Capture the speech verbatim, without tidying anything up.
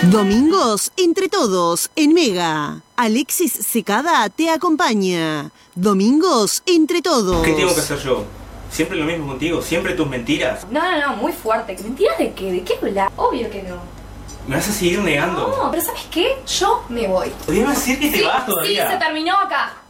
Domingos entre todos en Mega. Alexis Secada te acompaña. Domingos entre todos. ¿Qué tengo que hacer yo? ¿Siempre lo mismo contigo? ¿Siempre tus mentiras? No, no, no, muy fuerte. ¿Mentiras de qué? ¿De qué hablas? Obvio que no. ¿Me vas a seguir negando? No, pero ¿sabes qué? Yo me voy. ¿Podrías decir que te Sí, vas todavía? sí, se terminó acá.